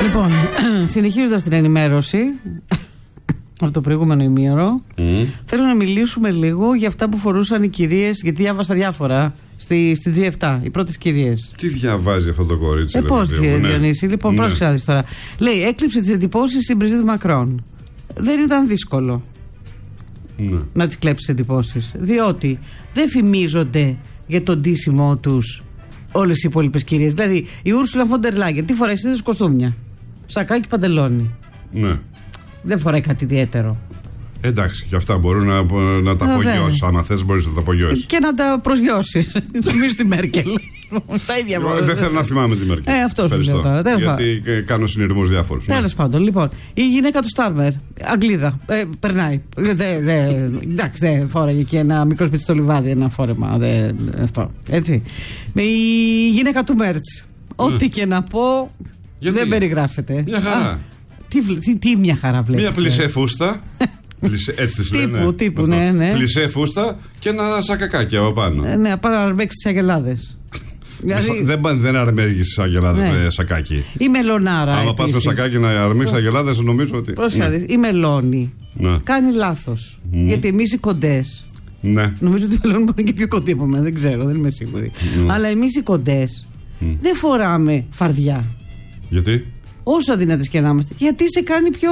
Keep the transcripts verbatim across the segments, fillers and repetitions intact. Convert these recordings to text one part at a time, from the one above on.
Λοιπόν, συνεχίζοντας την ενημέρωση από το προηγούμενο ημίωρο, mm. θέλω να μιλήσουμε λίγο για αυτά που φορούσαν οι κυρίες, γιατί διάβασα διάφορα στη, στη τζι επτά, οι πρώτες κυρίες. Τι διαβάζει αυτό το κορίτσι, ε, πώς, ναι. Διονύση, λοιπόν, ναι. Πρόσεξε να δεις τώρα. Λέει, έκλειψε τις εντυπώσεις στην Μπριζίτ Μακρόν. Δεν ήταν δύσκολο ναι. να τις κλέψει εντυπώσεις, διότι δεν φημίζονται για τον ντύσιμό τους όλες οι υπόλοιπες κυρίες. Δηλαδή, η Ούρσουλα φον ντερ Λάιεν, τι φοράει συνήθως? Κοστούμια, σακάκι, παντελόνι. Ναι. Δεν φοράει κάτι ιδιαίτερο. Εντάξει, και αυτά μπορούν να, να τα απογειώσεις. Άμα θες, μπορείς να τα απογειώσεις. Και να τα προσγειώσεις. Θυμίζεις τη Μέρκελ. Τα ίδια μόνο. Δεν θέλω να θυμάμαι τη Μέρκελ. Ε, αυτό σου λέω τώρα. Γιατί κάνω συνειρμούς διάφορους. Τέλος πάντων, λοιπόν. Η γυναίκα του Στάρμερ, Αγγλίδα, ε, περνάει. Εντάξει, δεν φόραγε εκεί ένα μικρό σπίτι στο λιβάδι, ένα φόρεμα. Δε, αυτό. Έτσι. Η γυναίκα του Μέρτς, ό,τι και να πω, γιατί? Δεν περιγράφεται. Μια χαρά. Α, τι, τι, τι μια χαρά βλέπετε. Μια πλισέ φούστα. Πλισέ, έτσι τις λένε. Τύπου, τύπου, ναι, ναι. Πλισέ φούστα και ένα σακακάκι από πάνω. Ε, ναι, πάρω να αρμέξεις τις αγελάδες. Δηλαδή... Δεν, δεν αρμέγεις τις αγελάδες ναι. με σακάκι. Η μελονάρα. Άμα πας με σακάκι να αρμέγεις Προ... αγελάδες, νομίζω ότι. Πρόσεχε, ναι. Η μελώνη ναι. κάνει λάθος. Mm. Γιατί εμείς οι κοντές. Ναι. Νομίζω ότι η μελώνη μπορεί και πιο κοντή από μένα, δεν ξέρω, δεν είμαι σίγουρη. Mm. Αλλά εμείς οι κοντές mm. δεν φοράμε φαρδιά. Γιατί? Όσο αδυνατές και να είμαστε. Γιατί σε κάνει πιο.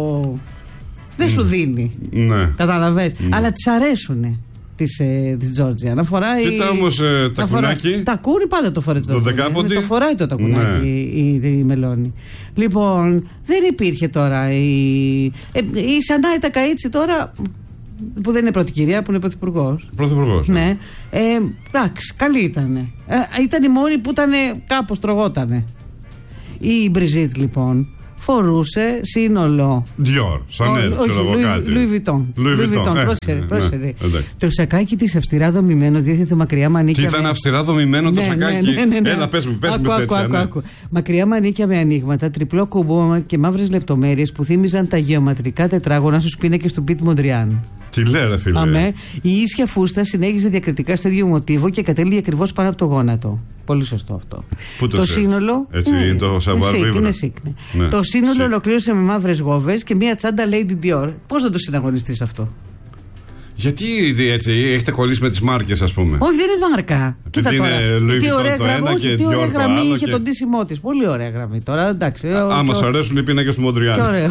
Δεν σου δίνει. Ναι. Καταλαβες. Mm. Αλλά της αρέσουνε της, ε, της Τζόρτζια. Να φοράει. Κοίτα όμως ε, τα κουνάκι. Τα κούνι πάντα το φοράει το, το δεκάποντι. Το φοράει το τακουνάκι ναι. η, η, η Μελώνη. Λοιπόν, δεν υπήρχε τώρα η. Ε, η Σανάη Τακαΐτσι τώρα. Που δεν είναι πρώτη κυρία, που είναι πρωθυπουργός. Πρωθυπουργός. Ναι. ναι. Ε, εντάξει, καλή ήταν. Ε, ήταν η μόνη που ήταν κάπως τρογότανε. Η Μπριζίτ λοιπόν φορούσε σύνολο. Dior, Chanel, ξέρω εγώ κάτι. Louis Vuitton. Louis Vuitton. Πρόσεχε. Το σακάκι της αυστηρά δομημένο διέθετε μακριά μανίκια. Τι ήταν αυστηρά δομημένο το σακάκι. Έλα, πες μου, πες μου τέτοια. Μακριά μανίκια με ανοίγματα, τριπλό κουμπό και μαύρες λεπτομέρειες που θύμιζαν τα γεωματρικά τετράγωνα στους πίνακες του Πιτ Μοντριάν. Τι λέει, ρε φίλε. Αμέ, η ίσια φούστα συνέχιζε διακριτικά στο ίδιο μοτίβο και κατέληγε ακριβώς πάνω από το γόνατο. Πολύ σωστό αυτό. Πού το, το σύνολο. Έτσι ναι, είναι το σαβάρ βίβρα. Ναι. Το σύνολο Σik. Ολοκλήρωσε με μαύρες γόβες και μία τσάντα Lady Dior. Πώς να το συναγωνιστείς αυτό? Γιατί έτσι, έχετε κολλήσει με τις μάρκες, ας πούμε? Όχι, δεν είναι μάρκα. Κοίτα τώρα. Τι ωραία γραμμή, όχι, τι ωραία γραμμή είχε και... τον ντύσιμό της. Πολύ ωραία γραμμή τώρα, εντάξει. Άμα σου αρέσουν οι πίνακες του Μοντριάν. Και ωραίο.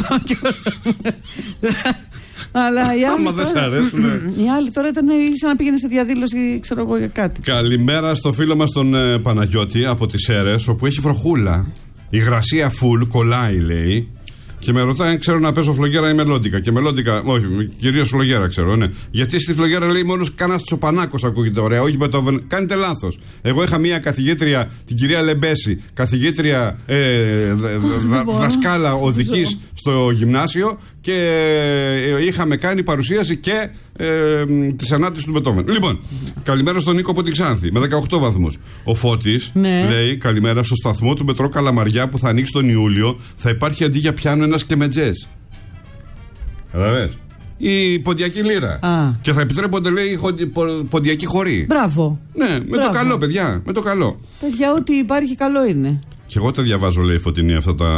Αλλά οι άλλοι, άμα δεν σ' αρέσουνε. Οι άλλοι τώρα ήταν σαν να πήγαινε σε διαδήλωση, ξέρω εγώ, για κάτι. Καλημέρα στο φίλο μας τον ε, Παναγιώτη από τις Σέρρες, όπου έχει βροχούλα. Η υγρασία full, κολλάει λέει. Και με ρωτάει αν ξέρω να παίζω φλογέρα ή μελόντικα. Και μελόντικα, όχι, κυρίως φλογέρα ξέρω, ναι. Γιατί στη φλογέρα λέει μόνο κανένας τσοπανάκος ακούγεται ωραία, όχι Μπετόβεν. Κάνετε λάθος. Εγώ είχα μία καθηγήτρια, την κυρία Λεμπέση, καθηγήτρια ε, δα, δασκάλα οδικής στο γυμνάσιο και ε, είχαμε κάνει παρουσίαση και ε, της ανάτησης του Μπετόβεν. Λοιπόν, καλημέρα στον Νίκο από τη Ξάνθη με δεκαοκτώ βαθμούς. Ο Φώτης ναι. λέει καλημέρα στο σταθμό του μετρό Καλαμαριά που θα ανοίξει τον Ιούλιο. Θα υπάρχει αντί για πιάνο ένας κλεμετζές. Καταλαβες. Η ποντιακή λίρα. Α. Και θα επιτρέπονται, λέει, ποντιακή χωρί. Μπράβο. Ναι, με Μπράβο. το καλό, παιδιά. Με το καλό. Παιδιά, ό,τι υπάρχει καλό είναι. Και εγώ τα διαβάζω, λέει η Φωτεινή, αυτά τα.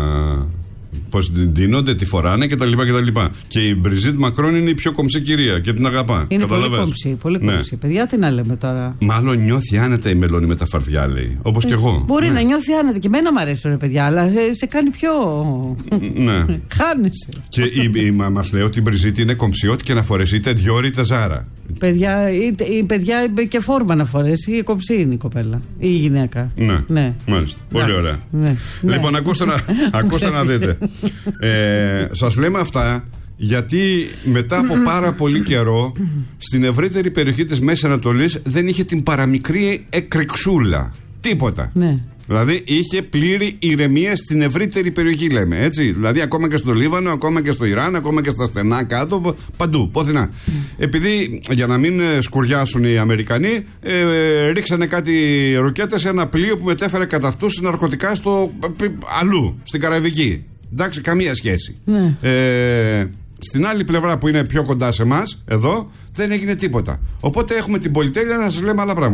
Πώς ντύνονται, τι φοράνε κτλ. Και, και η Μπριζίτ Μακρόν είναι η πιο κομψή κυρία και την αγαπά. Είναι πολύ κομψή, πολύ κομψή. Ναι. Παιδιά, τι να λέμε τώρα. Μάλλον νιώθει άνετα η Μελώνη με τα φαρδιά, λέει. Όπως ε, και εγώ. Μπορεί ναι. να νιώθει άνετα. Και εμένα μου αρέσουν, ρε παιδιά, αλλά σε, σε κάνει πιο. Ναι. Χάνεσαι. Και η, η, μα, μας λέει ότι η Μπριζίτ είναι κομψή, ό,τι και να φορέσει, είτε Dior είτε Ζάρα. Παιδιά, η, η παιδιά και φόρμα να φορέσει, η κομψή είναι η κοπέλα. Ή η γυναίκα. Ναι. ναι. Μάλιστα. Πολύ ωραία. Ναι. Λοιπόν, ναι. ακούστε, να, ακούστε να δείτε. Ε, σας λέμε αυτά γιατί μετά από πάρα πολύ καιρό στην ευρύτερη περιοχή της Μέσης Ανατολής δεν είχε την παραμικρή εκρηξούλα. Τίποτα. Ναι. Δηλαδή είχε πλήρη ηρεμία στην ευρύτερη περιοχή, λέμε. Έτσι. Δηλαδή ακόμα και στο Λίβανο, ακόμα και στο Ιράν, ακόμα και στα στενά κάτω, παντού, πόθηνα. Mm. Επειδή για να μην σκουριάσουν οι Αμερικανοί, ε, ρίξανε κάτι ρουκέτες σε ένα πλοίο που μετέφερε κατά αυτούς ναρκωτικά στο αλλού, στην Καραϊβική. Εντάξει, καμία σχέση. Mm. Ε, στην άλλη πλευρά που είναι πιο κοντά σε εμάς, εδώ, δεν έγινε τίποτα. Οπότε έχουμε την πολυτέλεια να σας λέμε άλλα πράγματα.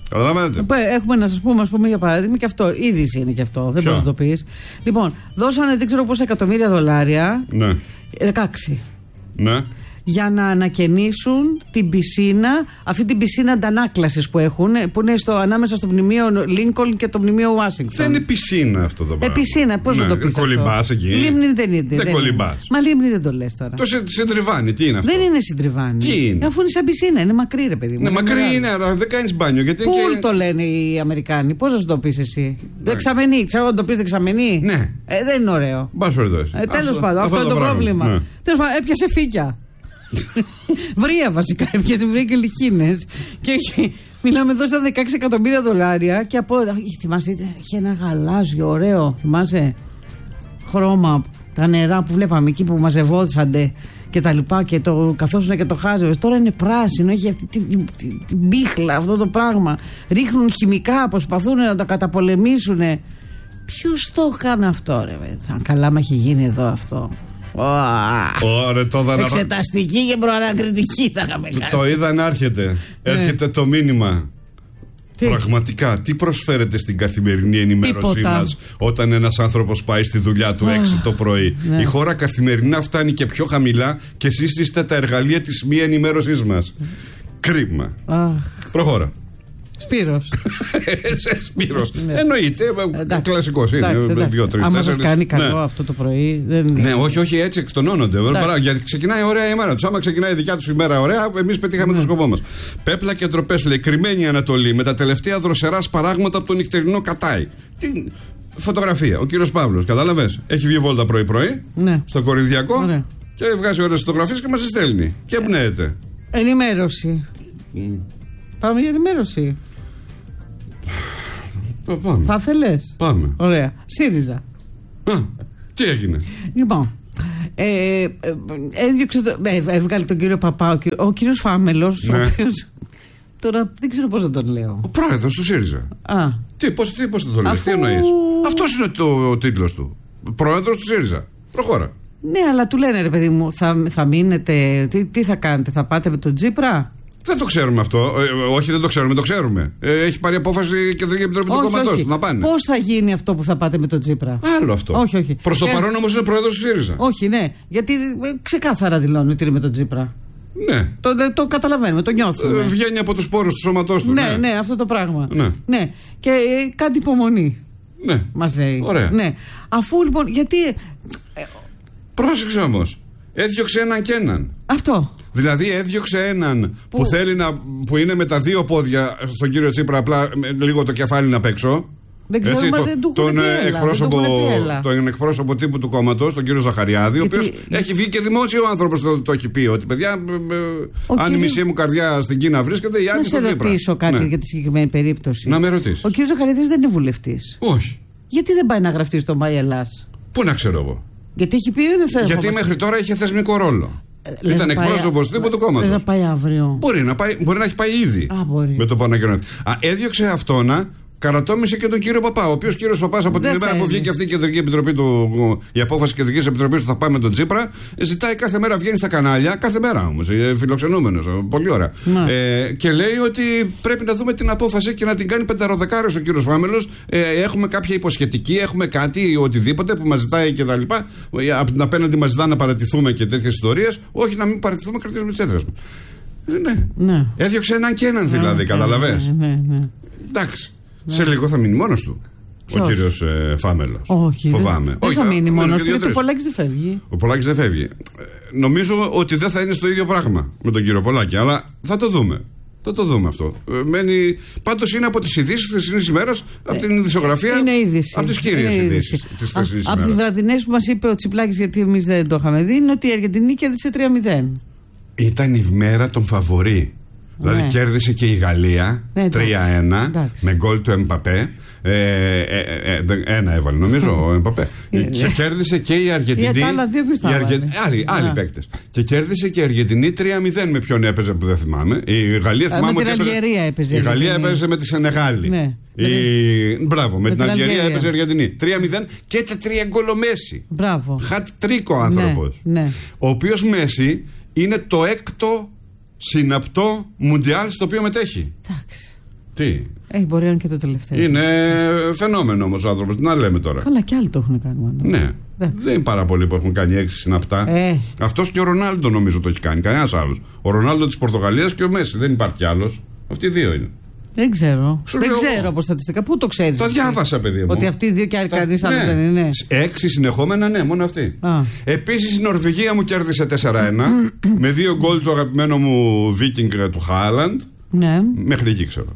Καταλαβαίνετε. Έχουμε να σας πούμε, ας πούμε, για παράδειγμα, και αυτό. Είδηση είναι και αυτό. Δεν μπορείς να το πεις. Λοιπόν, δώσανε δεν ξέρω πόσα εκατομμύρια δολάρια. Ναι. δεκαέξι. Ναι. Για να ανακαινήσουν την πισίνα, αυτή την πισίνα αντανάκλασης που έχουν, που είναι στο, ανάμεσα στο μνημείο Λίνκολν και το μνημείο Ουάσιγκτον. Δεν είναι πισίνα αυτό το πράγμα. Ε, πισίνα, πώς θα το πεις? Κολυμπάς εκεί. Λίμνη δεν είναι. Δεν κολυμπάς. Μα λίμνη δεν το λες τώρα. Το συντριβάνι, τι είναι αυτό? Δεν είναι συντριβάνι. Τι είναι? Αφού είναι σαν πισίνα, είναι μακρύ, ρε παιδί μου. Ναι, μακρύ είναι, αλλά δεν κάνεις μπάνιο. Πουλ και... το λένε οι Αμερικάνοι. Πώς θα σου το πεις εσύ? Δεξαμενή, ξέρω να το πεις δεξαμενή. Ναι. Ε, δεν είναι ωραίο. Ε, Τέλος πάντων, αυτό είναι το πρόβλημα. Τέλος πάντων, έπιασε φύκια. Βρία βασικά, έπιασε βρία και λιχίνες. Και μιλάμε εδώ στα δεκαέξι εκατομμύρια δολάρια. Και από. Θυμάσαι, είχε ένα γαλάζιο ωραίο. Θυμάσαι, χρώμα, τα νερά που βλέπαμε εκεί που μαζευόντουσαν και τα λοιπά. Και το καθόσουν και το χάζευες. Τώρα είναι πράσινο, έχει αυτή την, την, την, την μπίχλα, αυτό το πράγμα. Ρίχνουν χημικά, προσπαθούν να τα καταπολεμήσουν. Ποιος το έκανε αυτό, ρε? Θα καλά, μα έχει γίνει εδώ αυτό. Ωραία, το δανα... Εξεταστική και προανακριτική θα είχαμε κάνει. Το είδα να έρχεται. Έρχεται το μήνυμα. Τι? Πραγματικά, τι προσφέρεται στην καθημερινή ενημέρωσή μας όταν ένας άνθρωπος πάει στη δουλειά του έξι το πρωί? Ναι. Η χώρα καθημερινά φτάνει και πιο χαμηλά και εσείς είστε τα εργαλεία της μη ενημέρωσής μας. Κρίμα. Προχώρα. Σπύρος. Σπύρος. Εννοείται. Κλασικός είναι. Αν σας κάνει καλό αυτό το πρωί. Ναι, όχι, όχι, έτσι εκτονώνονται. Γιατί ξεκινάει ωραία η ημέρα τους. Άμα ξεκινάει η δικιά τους ημέρα ωραία, εμείς πετύχαμε τον σκοπό μας. Πέπλα και ντροπές, λέει, κρυμμένη Ανατολή με τα τελευταία δροσερά σπαράγματα από το νυχτερινό Κατάι. Τι φωτογραφία. Ο κύριος Παύλος, κατάλαβες. Έχει βγει βόλτα πρωί-πρωί στο Κορινθιακό και βγάζει ωραίες φωτογραφίες και μας τις στέλνει. Και εμπνέεται. Ενημέρωση. Πάμε για ενημέρωση. Πάμε. Θα θέλες? Πάμε. Ωραία. ΣΥΡΙΖΑ. Α, τι έγινε? Λοιπόν, ε, ε, έδιωξε το, ε, έβγαλε τον κύριο Παπά, ο, κύριο, ο κύριος Φάμελος, ναι. Ο οποίος, τώρα δεν ξέρω πώς θα τον λέω. Ο πρόεδρος του ΣΥΡΙΖΑ. Α. Τι, πώς, τι, πώς θα τον λες, τι εννοείς? Αυτός είναι το, ο τίτλος του. Πρόεδρος του ΣΥΡΙΖΑ. Προχώρα. Ναι, αλλά του λένε, ρε παιδί μου, θα, θα μείνετε, τι, τι θα κάνετε, θα πάτε με τον Τσίπρα? Δεν το ξέρουμε αυτό. Ε, όχι, δεν το ξέρουμε, το ξέρουμε. Ε, έχει πάρει απόφαση η Κεντρική Επιτροπή του κόμματός του να πάνε. Πώς θα γίνει αυτό που θα πάτε με τον Τσίπρα? Άλλο αυτό. Όχι, όχι. Προς το ε... παρόν όμως είναι πρόεδρος του ΣΥΡΙΖΑ. Όχι, ναι. Γιατί ε, ξεκάθαρα δηλώνει ότι είναι με τον Τσίπρα. Ναι. Το, το καταλαβαίνουμε, το νιώθουμε. Ε, βγαίνει από τους πόρους του σώματός του. Ναι, ναι, ναι, αυτό το πράγμα. Ναι. Ναι. Και ε, κάτι υπομονή. Ναι. Μας λέει. Ωραία. Ναι. Αφού λοιπόν, γιατί. Ε, Πρόσεξε όμως. Έδιωξε έναν και έναν. Αυτό. Δηλαδή έδιωξε έναν που, που θέλει να. Που είναι με τα δύο πόδια στον κύριο Τσίπρα, απλά λίγο το κεφάλι να παίξω. Δεν ξέρω, έτσι, μα το, δεν του τον, εκπρόσωπο, δεν τον εκπρόσωπο τύπου του κόμματος, τον κύριο Ζαχαριάδη, γιατί... ο οποίος έχει βγει και δημόσιο άνθρωπος το, το έχει πει. Ότι παιδιά, ο αν κύριο... η μισή μου καρδιά στην Κίνα βρίσκεται, η άλλη στον Τσίπρα. Να σε ρωτήσω κάτι ναι. για τη συγκεκριμένη περίπτωση. Να με ρωτήσεις. Ο κύριος Ζαχαριάδης δεν είναι βουλευτής. Όχι. Γιατί δεν πάει να γραφτεί στο Μάι Ελλάς? Πού να ξέρω εγώ. Γιατί έχει πει δεν θέλω. Γιατί μέχρι τώρα είχε θεσμικό ρόλο. Ε, Ήταν εκπρόσωπος τύπου του κόμματος. Δεν θα πάει αύριο. Μπορεί να, πάει, μπορεί να έχει πάει ήδη. Α, μπορεί. Με το Παναγιώτη. Έδιωξε αυτόνα, καρατόμησε και τον κύριο Παπά. Ο οποίος κύριος Παπάς από την δεν ημέρα που βγήκε αυτή η Κεντρική Επιτροπή του, η απόφαση της Κεντρικής Επιτροπής του θα πάμε με τον Τσίπρα, ζητάει κάθε μέρα, βγαίνει στα κανάλια, κάθε μέρα όμως, φιλοξενούμενος. Πολύ ωραία. Ε, και λέει ότι πρέπει να δούμε την απόφαση και να την κάνει πενταροδεκάριος ο κύριος Φάμελος. Ε, έχουμε κάποια υποσχετική, έχουμε κάτι, οτιδήποτε που μας ζητάει κτλ. Από την απέναντι μας ζητά να παρατηθούμε και τέτοιες ιστορίες. Όχι να μην παρατηθούμε, κρατήσουμε τις έδρες μας. Ναι. ναι. Έδιωξε έναν και έναν δηλαδή, ναι, καταλαβες. Ναι, ναι, ναι. Εντάξει. Ναι. Σε λίγο θα μείνει μόνος του. Ποιος? Ο κύριος ε, Φάμελος. Όχι. Φοβάμαι. Δεν, δεν θα μείνει μόνος του, γιατί ο Πολάκης δεν φεύγει. Ο Πολάκης δεν φεύγει. Ε, νομίζω ότι δεν θα είναι στο ίδιο πράγμα με τον κύριο Πολάκη, αλλά θα το δούμε. Θα το δούμε αυτό. Ε, μένει... Πάντως είναι από τις ειδήσεις της χθεσινής ημέρας, από την ειδησιογραφία. Είναι είδηση. Από τις κύριες ειδήσεις της χθεσινής ημέρας. Από τις βραδινές που μας είπε ο Τσιπλάκης, γιατί εμείς δεν το είχαμε δει, είναι ότι η Αργεντινή κέρδισε τρία μηδέν. Ήταν η μέρα των φαβορί. Δηλαδή ναι. Κέρδισε και η Γαλλία ναι, τρία ένα με γκολ του Εμπαπέ. Ε, ε, ε, ε, ένα έβαλε νομίζω ο Εμπαπέ. Και κέρδισε και η Αργεντινή. Η άλλα δύο η Αργε... Άλλοι, άλλοι παίκτες. Και κέρδισε και η Αργεντινή τρία μηδέν. Με ποιον έπαιζε που δεν θυμάμαι. Η Γαλλία θυμάμαι με ότι την Αλγερία έπαιζε. Η Γαλλία έπαιζε με τη Σενεγάλη. Ναι. Η... Μπράβο, με, με την Αλγερία έπαιζε η Αργεντινή. τρία μηδέν και τα τρία γκολ ο Μέση. Μπράβο. Χατ τρίκο άνθρωπος. Ναι, ναι. Ο οποίος Μέση είναι το έκτο συναπτό μουντιάλ στο οποίο μετέχει. Εντάξει. Τι. Έχει μπορεί να είναι και το τελευταίο. Είναι φαινόμενο όμως ο άνθρωπος. Τι να λέμε τώρα. Καλά, κι άλλοι το έχουν κάνει. Μάλλον. Ναι. Δεν είναι πάρα πολλοί που έχουν κάνει έξι συναπτά. Ε. Αυτός και ο Ρονάλντο νομίζω το έχει κάνει. Κανένας άλλος. Ο Ρονάλντο της Πορτογαλίας και ο Μέση. Δεν υπάρχει κι άλλος. Αυτοί οι δύο είναι. Δεν ξέρω. Σου δεν λέω ξέρω εγώ. από στατιστικά. Πού το ξέρεις? Τα διάβασα, παιδί μου. Ότι αυτοί οι δύο και Τα... κανείς άλλο ναι. δεν είναι. Έξι συνεχόμενα, ναι, μόνο αυτοί. Επίσης η Νορβηγία μου κέρδισε τέσσερα ένα με δύο γκολ του αγαπημένου μου Βίκινγκ του Χάλαντ. Ναι. Μέχρι εκεί ξέρω.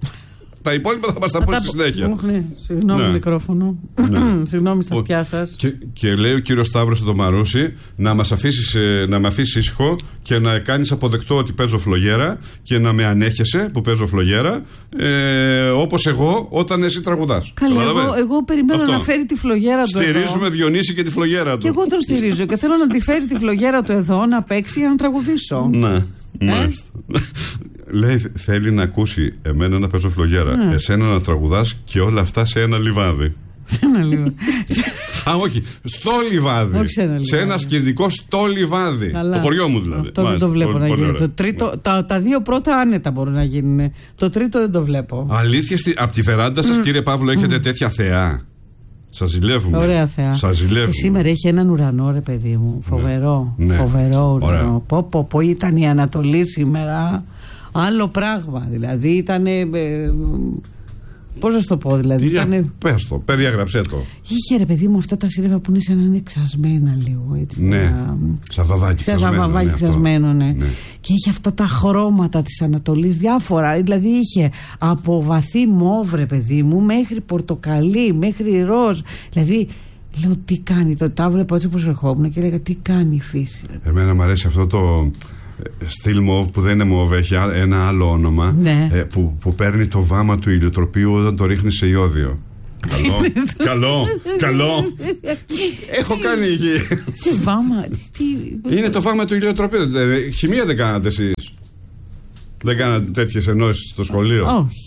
Τα υπόλοιπα θα μας τα πω στη συνέχεια. Συγγνώμη, ναι. Μικρόφωνο. Ναι. Συγγνώμη στα αυτιά σας. Και, και λέει ο κύριος Σταύρος στο Μαρούσι να, μας αφήσεις, να με αφήσεις ήσυχο και να κάνεις αποδεκτό ότι παίζω φλογέρα και να με ανέχεσαι που παίζω φλογέρα, ε, όπως εγώ όταν εσύ τραγουδάς. Καλά, εγώ, εγώ περιμένω αυτό. Να φέρει τη φλογέρα του. Στηρίζουμε εδώ. Διονύση και τη φλογέρα του. Και εγώ τον στηρίζω και θέλω να τη φέρει τη φλογέρα του εδώ να παίξει για να τραγουδήσω. Ναι. Μάλιστα. Λέει θέλει να ακούσει εμένα να παίζω φλογέρα, ναι. Εσένα να τραγουδάς και όλα αυτά σε ένα λιβάδι. Σε ένα λιβάδι. Α, όχι, στο λιβάδι. Όχι σε ένα λιβάδι. Σε ένα σκυρτικό στο λιβάδι. Καλά. Το χωριό μου δηλαδή. Αυτό Μάλιστα. Δεν το βλέπω πολύ, να γίνει. Το τρίτο, τα, τα δύο πρώτα άνετα μπορούν να γίνουν. Το τρίτο δεν το βλέπω. Αλήθεια, στη, από τη βεράντα σας, mm. κύριε Παύλο, έχετε mm. τέτοια θεά. Σας ζηλεύουμε. Ωραία θεά. Σας ζηλεύουμε. Και σήμερα έχει έναν ουρανό, ρε παιδί μου. Φοβερό. Ναι. Φοβερό ναι. ουρανό. Πω, πω, πω, ήταν η Ανατολή σήμερα. Άλλο πράγμα. Δηλαδή ήταν. Ε, ε, πώς να σου το πω, δηλαδή. Για, ήτανε... Πες το, περιέγραψέ το. Είχε ρε παιδί μου αυτά τα σύννεφα που είναι σαν να είναι εξασμένα λίγο. Έτσι, ναι. Τα... Σαν βαβάκι ξασμένο. Σαν βαβάκι ναι, ξασμένο, ναι. ναι. Και είχε αυτά τα χρώματα της Ανατολής διάφορα. Δηλαδή είχε από βαθύ μόβ, ρε παιδί μου, μέχρι πορτοκαλί, μέχρι ροζ. Δηλαδή. Λέω τι κάνει το. Τα βλέπω έτσι όπως ερχόμουν και έλεγα τι κάνει η φύση. Ρε. Εμένα μου αρέσει αυτό το. Στυλ μοβ που δεν είναι μοβ, έχει ένα άλλο όνομα. Ναι. ε, που, που παίρνει το βάμα του ηλιοτροπείου όταν το ρίχνει σε ιόδιο. Καλό, καλό, καλό. Έχω κάνει γη. Σε βάμα. Τι... Είναι το βάμα του ηλιοτροπείου. Χημεία δεν κάνατε εσείς? Δεν κάνατε τέτοιες ενώσεις στο σχολείο? Όχι.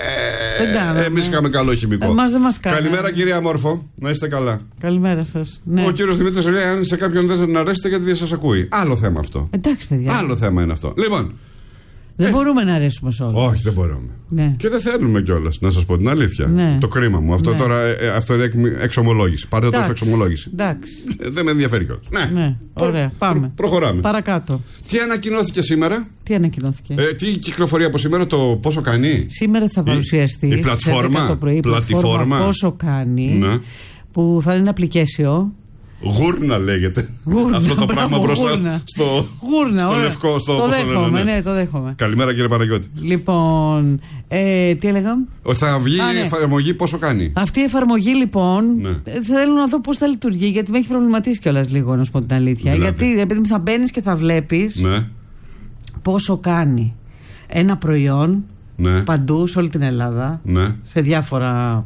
Ε, Εμείς είχαμε καλό χημικό. Εμάς δεν μας κάνανε. Καλημέρα κυρία Μόρφο, να είστε καλά. Καλημέρα σας. Ναι. Ο κύριος Δημήτρης λέει: αν σε κάποιον δεν να αρέσετε, γιατί δεν σας ακούει. Άλλο θέμα αυτό. Εντάξει, παιδιά. Άλλο θέμα είναι αυτό. Λοιπόν. Δεν ε... μπορούμε να αρέσουμε σε όλους. Όχι, δεν μπορούμε. Ναι. Και δεν θέλουμε κιόλας, να σας πω την αλήθεια. Ναι. Το κρίμα μου. Αυτό ναι. τώρα ε, αυτό είναι εξομολόγηση. Πάρτε τόσο εξομολόγηση. Εντάξει. Δεν με ενδιαφέρει κιόλας. Ναι. ναι. Ωραία, πάμε. Προ, προχωράμε. Παρακάτω. Τι ανακοινώθηκε σήμερα? Τι ανακοινώθηκε? Ε, τι κυκλοφορεί από σήμερα, το πόσο κάνει? Σήμερα θα παρουσιαστεί. Η, η πλατφόρμα. Το πρωί, η πλατφόρμα πόσο κάνει. Ναι. Που θα είναι application. Γούρνα λέγεται. Γούρνα, αυτό το μπράβο, πράγμα μπροστά γούρνα. στο, γούρνα, στο ωραία. λευκό. Στο, το δέχομαι, ναι, το δέχομαι. Καλημέρα κύριε Παναγιώτη. Λοιπόν, ε, τι έλεγα? Ότι θα βγει Α, ναι. η εφαρμογή πόσο κάνει. Αυτή η εφαρμογή λοιπόν, ναι. θέλω να δω πώς θα λειτουργεί, γιατί με έχει προβληματίσει κιόλας λίγο, να σου πω την αλήθεια. Δηλαδή. Γιατί επειδή θα μπαίνεις και θα βλέπεις ναι. πόσο κάνει ένα προϊόν ναι. παντού σε όλη την Ελλάδα, ναι. σε διάφορα...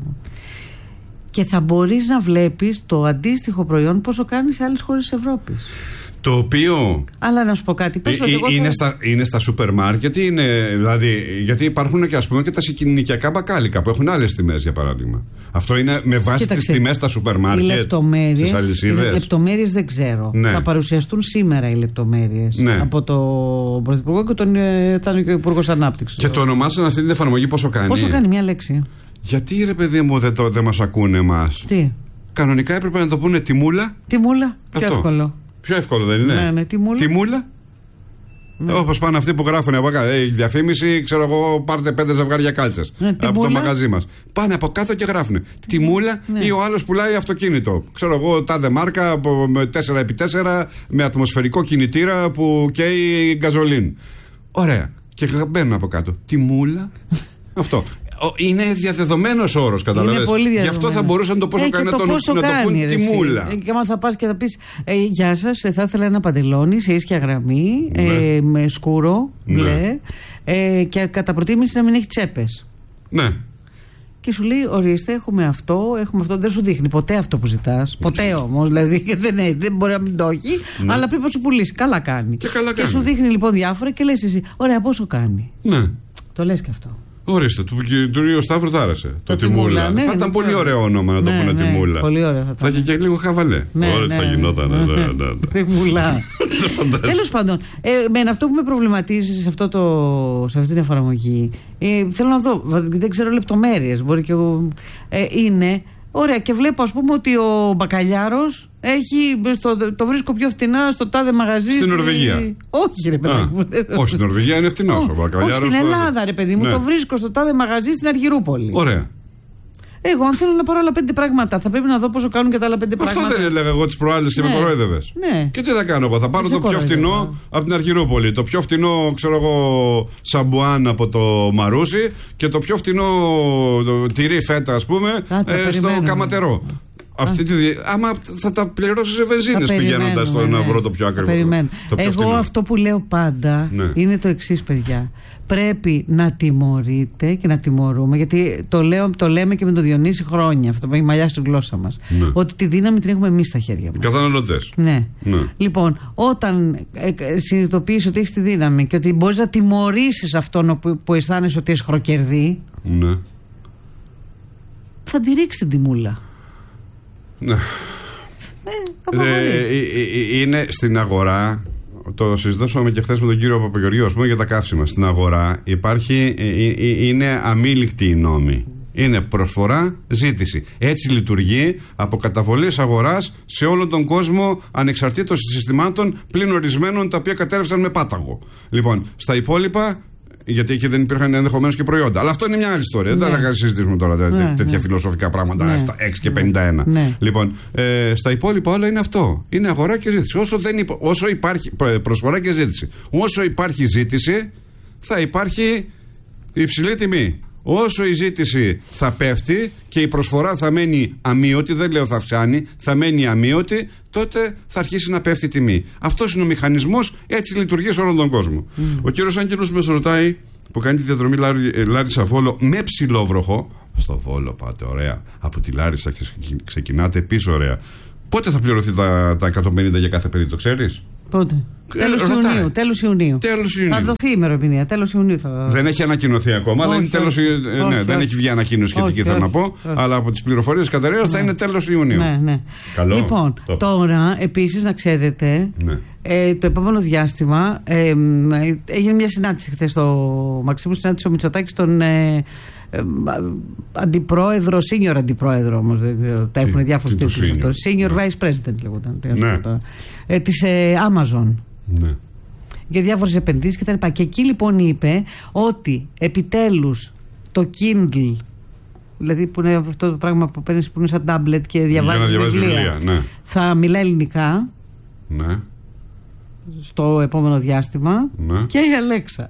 Και θα μπορείς να βλέπεις το αντίστοιχο προϊόν πόσο κάνει σε άλλες χώρες της Ευρώπης. Το οποίο. Αλλά να σου πω κάτι. Πες ε, εγώ είναι, θα... στα, είναι στα σούπερ μάρκετ, είναι, δηλαδή, γιατί υπάρχουν και, ας πούμε, και τα συνοικιακά μπακάλικα που έχουν άλλες τιμές, για παράδειγμα. Αυτό είναι με βάση τις τιμές στα σούπερ μάρκετ. Στις αλυσίδες. Οι λεπτομέρειες δεν ξέρω. Ναι. Θα παρουσιαστούν σήμερα οι λεπτομέρειες ναι. από τον Πρωθυπουργό και τον ήταν και ο Υπουργός Ανάπτυξης. Και το ονομάσαν αυτή την εφαρμογή πόσο κάνει. Πόσο κάνει, μια λέξη. Γιατί ρε παιδί μου δεν, δεν μας ακούνε εμάς? Τι? Κανονικά έπρεπε να το πούνε τιμούλα. Τιμούλα, πιο αυτό. εύκολο. Πιο εύκολο δεν είναι? Ναι, ναι, τιμούλα. Τιμούλα. Ναι. Όπως πάνε αυτοί που γράφουν από κάτω. Ε, διαφήμιση, ξέρω εγώ, πάρτε πέντε ζευγάρια κάλτσες ναι, από το μαγαζί μας. Πάνε από κάτω και γράφουν τιμούλα ναι. ή ο άλλος πουλάει αυτοκίνητο. Ξέρω εγώ, τάδε μάρκα από, με τέσσερα επί τέσσερα με ατμοσφαιρικό κινητήρα που καίει γκαζολίν. Ωραία. Και μπαίνουν από κάτω. Τιμούλα. Αυτό. Είναι διαδεδομένος όρος, καταλαβαίνεις. Γι' αυτό θα μπορούσαν το πόσο ε, κάνει να το, να το πούν τιμούλα. Ε, και άμα θα πας και θα πεις ε, γεια σας, ε, θα ήθελα ένα παντελόνι σε ίσια γραμμή, ναι. ε, με σκούρο, μπλε, ναι. ε, και κατά προτίμηση να μην έχει τσέπες. Ναι. Και σου λέει, ορίστε, έχουμε αυτό, έχουμε αυτό. Δεν σου δείχνει ποτέ αυτό που ζητάς. Ποτέ όμως. Δηλαδή δεν, δεν μπορεί να μην το έχει, ναι. αλλά πρέπει να σου πουλήσει. Καλά κάνει. Και, καλά και κάνει. σου δείχνει λοιπόν διάφορα και λες εσύ, ωραία, πόσο κάνει. Ναι. Το λες και αυτό. Ορίστε, του κυρίου Σταύρου τ' άρεσε. Το, το Τιμούλα. Ναι, θα ήταν ναι, πολύ ναι. ωραίο όνομα να το ναι, πούνε ναι, Τιμούλα. Πολύ ωραίο θα, θα είχε και λίγο χαβαλέ. Ναι, Ωραία, ναι, θα γινόταν. Ναι, ναι, ναι. Τιμούλα. Τέλος πάντων, ε, με αυτό που με προβληματίζει σε, αυτό το, σε αυτή την εφαρμογή, ε, θέλω να δω, δεν ξέρω λεπτομέρειες. Μπορεί και εγώ. Ε, είναι. Ωραία, και βλέπω ας πούμε ότι ο μπακαλιάρος έχει, στο, το βρίσκω πιο φτηνά στο τάδε μαγαζί. Στην Νορβηγία. Όχι, ρε παιδί μου. Όχι, στην Νορβηγία είναι φτηνός ο μπακαλιάρος. Όχι, στην Ελλάδα, το... ρε παιδί μου, ναι. Το βρίσκω στο τάδε μαγαζί στην Αρχιερούπολη. Ωραία. Εγώ, αν θέλω να πάρω άλλα πέντε πράγματα, θα πρέπει να δω πόσο κάνουν και τα άλλα πέντε αυτό πράγματα. Αυτό δεν έλεγα εγώ τις προάλλες και ναι. με κορόιδευες. Ναι. Και τι θα κάνω εγώ, θα πάρω το πιο φτηνό από την Αρχιερούπολη, το πιο φτηνό, ξέρω εγώ, σαμπουάν από το Μαρούσι και το πιο φτηνό το τυρί φέτα, ας πούμε, Κάτσα, ε, στο Καματερό. Αυτή τη, άμα θα τα πληρώσει σε βενζίνες πηγαίνοντας στο ναι, να βρω το πιο ακριβό. Το πιο Εγώ φτηνό. Αυτό που λέω πάντα ναι. είναι το εξής, παιδιά. Πρέπει να τιμωρείτε και να τιμωρούμε, γιατί το, λέω, το λέμε και με τον Διονύση χρόνια, αυτό που έχει μαλλιάσει τη γλώσσα μας. Ναι. Ότι τη δύναμη την έχουμε εμείς στα χέρια μας. Οι καταναλωτές. Ναι. ναι. Λοιπόν, όταν ε, ε, συνειδητοποιείς ότι έχεις τη δύναμη και ότι μπορείς να τιμωρήσεις αυτόν που, που αισθάνεσαι ότι εσχροκερδεί, ναι. θα τη ρίξει την τιμούλα. Ναι. Ε, ε, ε, είναι στην αγορά. Το συζητώσαμε και χθες με τον κύριο Παπαγεωργίου, ας πούμε, για τα καύσιμα. Στην αγορά υπάρχει, ε, ε, είναι αμήλικτη η νόμη. Είναι προσφορά, ζήτηση. Έτσι λειτουργεί από καταβολής αγοράς σε όλο τον κόσμο, ανεξαρτήτως συστημάτων πλην ορισμένων, τα οποία κατέρευσαν με πάταγο. Λοιπόν, στα υπόλοιπα. Γιατί εκεί δεν υπήρχαν ενδεχομένως και προϊόντα. Αλλά αυτό είναι μια άλλη ιστορία. Ναι. Δεν θα συζητήσουμε τώρα ναι, τέτοια ναι. φιλοσοφικά πράγματα. Ναι. έξι και πενήντα ένα. Ναι. Λοιπόν, ε, στα υπόλοιπα όλα είναι αυτό. Είναι αγορά και ζήτηση. Όσο, δεν υπο... Όσο υπάρχει προσφορά και ζήτηση, όσο υπάρχει ζήτηση, θα υπάρχει υψηλή τιμή. Όσο η ζήτηση θα πέφτει και η προσφορά θα μένει αμείωτη, δεν λέω θα αυξάνει, θα μένει αμείωτη, τότε θα αρχίσει να πέφτει η τιμή. Αυτός είναι ο μηχανισμός, έτσι λειτουργεί σε όλον τον κόσμο. Mm. Ο κύριος Άγγελος με ρωτάει, που κάνει τη διαδρομή Λάρισα Βόλο με ψηλόβροχο. Στο Βόλο πάτε, ωραία. Από τη Λάρισα και ξεκινάτε πίσω, ωραία. Πότε θα πληρωθεί τα, τα εκατόν πενήντα για κάθε παιδί, το ξέρεις? Πότε? Τέλος Ιουνίου, τέλος Ιουνίου. Τέλος Ιουνίου. Θα δοθεί η ημερομηνία. Τέλος Ιουνίου θα... Δεν έχει ανακοινωθεί ακόμα. Όχι, δεν, τέλος, όχι, ναι, όχι, δεν όχι. έχει βγει ανακοίνωση σχετική, θέλω να πω. Όχι. Αλλά από τις πληροφορίες καταρρέως ναι. θα είναι τέλος Ιουνίου. Ναι, ναι. Καλό. Λοιπόν, το. τώρα επίσης να ξέρετε, ναι. ε, το επόμενο διάστημα ε, ε, έγινε μια συνάντηση χθες στο Μαξίμου, συνάντησε ο Μητσοτάκης τον. Ε, αντιπρόεδρο, senior αντιπρόεδρο όμως, τα έχουν διάφορους τίτλους αυτό. Senior ναι. Vice President λέγονταν. Ναι. Ε, της ε, Amazon. Ναι. Για διάφορες επενδύσεις και τα λοιπά. Και εκεί λοιπόν είπε ότι επιτέλους το Kindle, δηλαδή που είναι αυτό το πράγμα που παίρνεις που είναι σαν tablet και διαβάζεις βιβλία, βιβλία ναι. θα μιλά ελληνικά ναι. στο επόμενο διάστημα ναι. και η Αλέξα.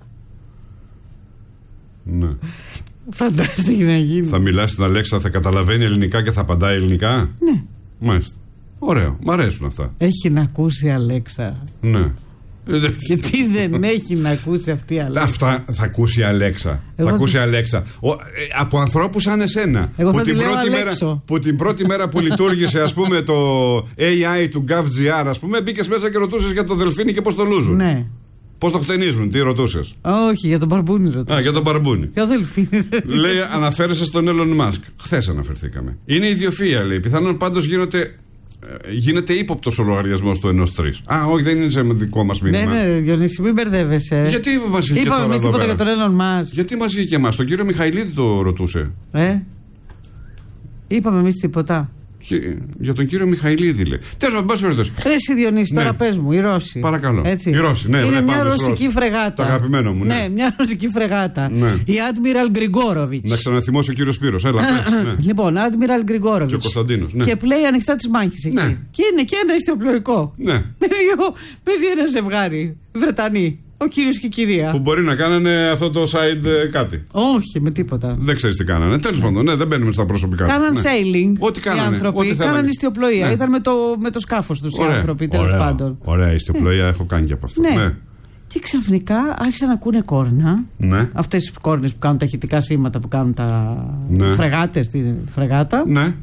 Ναι. Φαντάστηκε να γίνει. Θα μιλά στην Αλέξα, θα καταλαβαίνει ελληνικά και θα απαντάει ελληνικά. Ναι. Μάλιστα. Ωραίο. Μ' αρέσουν αυτά. Έχει να ακούσει η Αλέξα. Ναι. Και τι δεν έχει να ακούσει αυτή η Αλέξα. Αυτά θα ακούσει η Αλέξα. Εγώ θα ακούσει η Αλέξα. Ο, ε, από ανθρώπους σαν εσένα. Εγώ που, θα την τη πρώτη μέρα, που την πρώτη μέρα που λειτουργήσε, ας πούμε, το έι άι του GovGR, ας πούμε, μπήκες μέσα και ρωτούσες για το δελφίνι και πώς το λούζουν. Ναι. Πώς το χτενίζουν, τι ρωτούσες? Όχι, για τον Μπαρμπούνι ρωτούσα. Α, για τον Μπαρμπούνι. Ποιο δελφίνι? Λέει, αναφέρεσαι στον Elon Musk. Χθες αναφερθήκαμε. Είναι ιδιοφυΐα, λέει. Πιθανόν πάντως γίνεται, γίνεται ύποπτος ο λογαριασμός του ενός τρεις. Α, όχι, δεν είναι σε δικό μας μήνυμα. Ναι, ναι, Διονύση, μην μπερδεύεσαι. Γιατί μας βγήκε τώρα εμείς τίποτα για τον Elon Musk. Γιατί μας βγήκε εμάς? Τον κύριο Μιχαηλίδη το ρωτούσε. Ε, είπαμε εμείς τίποτα. Και για τον κύριο Μιχαηλίδη, λέει. Τέλος πάντων, πάση περιπτώσει. Ρε εσύ Διονύση, τώρα ναι. πες μου, οι Ρώσοι. Παρακαλώ. Έτσι. Οι Ρώσοι, ναι, είναι ναι, μια ρωσική φρεγάτα. Το αγαπημένο μου, ναι. Ναι, μια ρωσική φρεγάτα. Ναι. Η Admiral Grigorovic. Να ξαναθυμώσει ο κύριος Σπύρος, έλα. Πες, ναι. Λοιπόν, Admiral Grigorovic. Και ο Κωνσταντίνος. Ναι. Και πλέει ανοιχτά τις μάχες εκεί. Ναι. Και είναι και ένα ιστιοπλοϊκό. Ναι. Με δύο, με δύο ένα ζευγάρι. Βρετανοί. Ο κύριος και η κυρία. Που μπορεί να κάνανε αυτό το side ε, κάτι. Όχι, με τίποτα. Δεν ξέρεις τι κάνανε. Τέλος πάντων, ναι, δεν μπαίνουμε στα προσωπικά. Κάναν ναι. sailing. Ό,τι κάνανε. Οι άνθρωποι. Ό,τι κάναν ιστιοπλοεία. Ναι. Ήταν με το, με το σκάφος τους οι άνθρωποι, τέλος πάντων. Ωραία, ιστιοπλοεία ναι. έχω κάνει και από αυτό. Ναι. Ναι. Και ξαφνικά άρχισαν να ακούνε κόρνα. Ναι. Αυτές τις κόρνες που κάνουν τα ηχητικά σήματα που κάνουν τα ναι. φρεγάτες στη φρεγάτα. Ναι.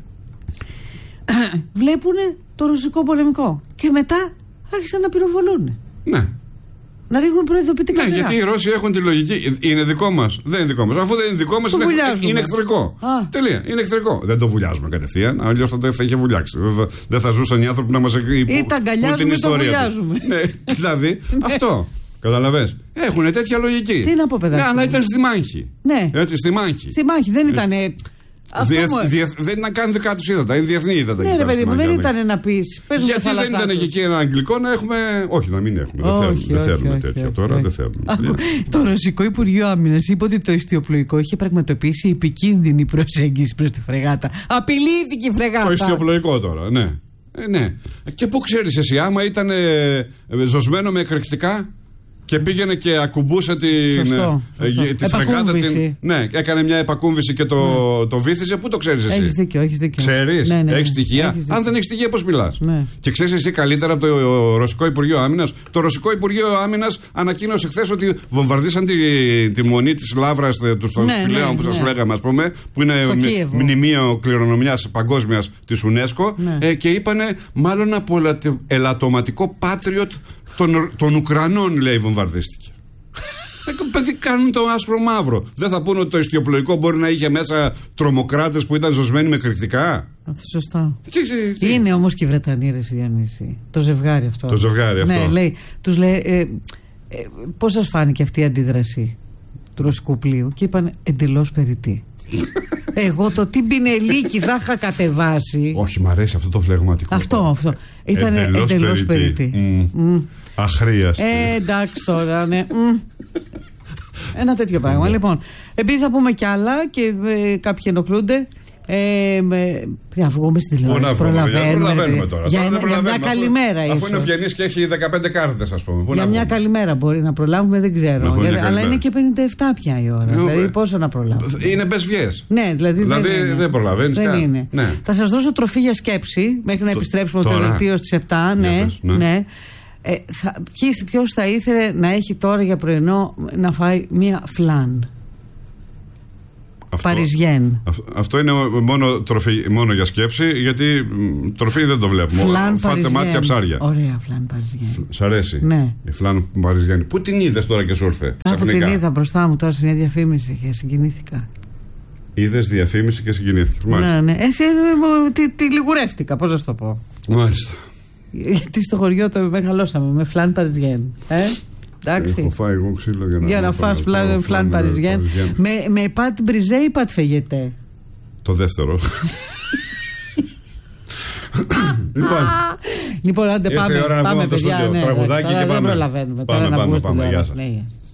Βλέπουν το ρωσικό πολεμικό. Και μετά άρχισαν να πυροβολούν. Ναι. Να ρίχνουν προειδοποιητικά. Ναι, νερά. Γιατί οι Ρώσοι έχουν τη λογική. Είναι δικό μας. Δεν είναι δικό μας. Αφού δεν είναι δικό μας, είναι, είναι εχθρικό. Α. Τελεία. Είναι εχθρικό. Δεν το βουλιάζουμε κατευθείαν. Αλλιώς θα, θα είχε βουλιάξει. Δεν, δεν θα ζούσαν οι άνθρωποι να μας εκπληρώσουν. Ή τα αγκαλιάζουμε ή το βουλιάζουμε. Ναι, δηλαδή αυτό. Καταλαβες. Έχουν τέτοια λογική. Τι να πω, παιδάκι. Ναι, αλλά ήταν στη μάχη. Ναι. Έτσι, στη μάχη. Στη μάχη δεν ήταν. Διεθ, μου... διεθ, δεν ήταν καν δικά του ύδατα, είναι διεθνή ύδατα. Ναι, ρε παιδί μου, δεν ήταν να πει. Γιατί δεν ήταν και εκεί ένα αγγλικό να έχουμε. Όχι, να μην έχουμε. Δεν θέλουμε, όχι, δεν θέλουμε όχι, τέτοια όχι, τώρα. Όχι. Δεν θέλουμε. Άκου, το Ρωσικό Υπουργείο Άμυνας είπε ότι το ιστιοπλοϊκό είχε πραγματοποιήσει επικίνδυνη προσέγγιση προς τη φρεγάτα. Απειλήθηκε η φρεγάτα. Το ιστιοπλοϊκό τώρα, ναι. Ε, ναι. Και πού ξέρεις εσύ, άμα ήταν ε, ζωσμένο με εκρηκτικά. Και πήγαινε και ακουμπούσε την, σωστό, σωστό. Ε, τη φρεγάτα. Την, ναι, έκανε μια επακούμβηση και το, ναι. το βύθιζε. Πού το ξέρεις εσύ? Έχεις δίκιο, έχεις δίκιο. Ξέρεις, ναι, ναι, έχεις στοιχεία. Έχεις Αν δεν έχεις στοιχεία, πώς μιλάς? Ναι. Και ξέρεις εσύ καλύτερα από το Ρωσικό Υπουργείο Άμυνας. Το Ρωσικό Υπουργείο Άμυνας ανακοίνωσε χθες ότι βομβαρδίσαν τη, τη μονή της Λαύρας του στον ναι, Σπηλαίων ναι, που σας ναι. λέγαμε, ας πούμε, που είναι μνημείο κληρονομιάς παγκόσμιας της UNESCO. Ναι. Ε, και είπανε μάλλον από ελαττωματικό Patriot Των, των Ουκρανών, λέει, βομβαρδίστηκε. Παιδί, κάνουν το άσπρο μαύρο. Δεν θα πούνε ότι το ιστιοπλοϊκό μπορεί να είχε μέσα τρομοκράτες που ήταν ζωσμένοι με εκρηκτικά? Αυτό σωστά. Τι, τι, τι. Είναι όμως και οι Βρετανοί, ρε Διανύση. Το ζευγάρι αυτό. Το ζευγάρι αυτό. Ναι, λέει, τους λέει, ε, ε, πώς σας φάνηκε αυτή η αντίδραση του ρωσικού πλοίου? Και είπαν εντελώς περιττή. Εγώ το τι μπινελίκι θα είχα κατεβάσει. Όχι, μ' αρέσει αυτό το φλεγματικό. Αυτό, αυτό. Ήταν εντελώς περιττή. Mm. Mm. Αχρίαστη. Ε, εντάξει τώρα, ναι. Mm. Ένα τέτοιο πράγμα. Λοιπόν, επειδή θα πούμε κι άλλα και ε, κάποιοι ενοχλούνται. Ε, θα βγούμε στην τηλεόραση. Προλαβαίνουμε, προλαβαίνουμε τώρα. Για, τώρα ένα, για μια καλημέρα. Αφού, αφού είναι ευγενής και έχει δεκαπέντε κάρτες, ας πούμε. Πού για μια καλημέρα μπορεί να προλάβουμε, δεν ξέρω. Για, αλλά είναι και πενήντα επτά πια η ώρα. No, δηλαδή, πόσο να προλάβουμε. Είναι μπεσβιές. Ναι, δηλαδή, δηλαδή δεν, δεν, δεν προλαβαίνεις. Δεν είναι. Ναι. Θα σας δώσω τροφή για σκέψη μέχρι να το, επιστρέψουμε το δελτίο στις επτά. Ναι, ναι. ναι. Ε, ποιος θα ήθελε να έχει τώρα για πρωινό να φάει μια φλάν? Παριζιέν. Αυτό, αυτό είναι μόνο, τροφή, μόνο για σκέψη, γιατί τροφή δεν το βλέπουμε. Φλάν Φάτε μάτια ψάρια. Ωραία, φλάν Παριζιέν. Σ' αρέσει? Ναι. Η φλάν Παριζιέν. Πού την είδες τώρα και σου ήρθε? Αφού την είδα μπροστά μου τώρα σε μια διαφήμιση και συγκινήθηκα. Είδες διαφήμιση και συγκινήθηκες? Ναι, ναι. Εσύ τη, τη λιγουρεύτηκα, πώς να σου το πω. Μάλιστα. Γιατί στο χωριό το μεγαλώσαμε με φλάν Παριζιέν. Ε? Εντάξει. Έχω φάει εγώ ξύλο για να, για να φας φλάν, φλάν Παριζιέν. Με, με πατ μπριζέ ή πατ φεγετέ? Το δεύτερο. Λοιπόν, λοιπόν, άντε πάμε, πάμε παιδιά. Τραγουδάκι και πάμε. Δεν προλαβαίνουμε τώρα να βγούμε στην τηλεόραση.